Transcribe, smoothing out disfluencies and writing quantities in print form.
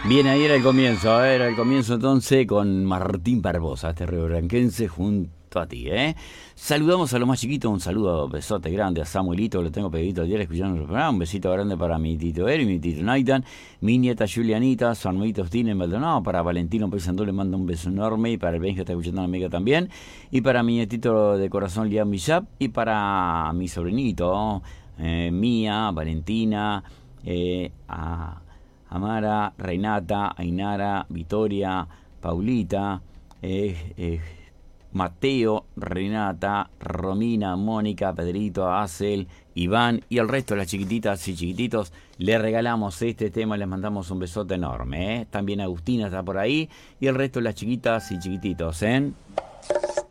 Bien, ahí era el comienzo entonces con Martín Barbosa, este riobranquense junto a ti, ¿eh? Saludamos a los más chiquitos, un saludo, besote grande a Samuelito, que lo tengo pegadito al día escuchando el programa, un besito grande para mi tito Eri, mi tito Naitan, mi nieta Julianita, su hermanito Stine en Maldonado, para Valentino Paysandú le mando un beso enorme, y para el Ben que está escuchando a la amiga también, y para mi nietito de corazón Liam Millap, y para mi sobrinito, Mía, Valentina, a Amara, Renata, Ainara, Victoria, Paulita, Mateo, Renata, Romina, Mónica, Pedrito, Acel, Iván y el resto de las chiquititas y chiquititos. Le regalamos este tema, les mandamos un besote enorme. También Agustina está por ahí y el resto de las chiquitas y chiquititos.